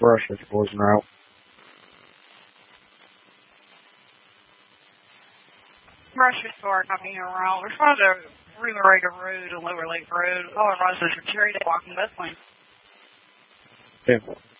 brush as you're closing her out. Brush Store coming around. We're trying to Remerega Road and Lower Lake Road. All of us is Cherry Day walking this way. Okay.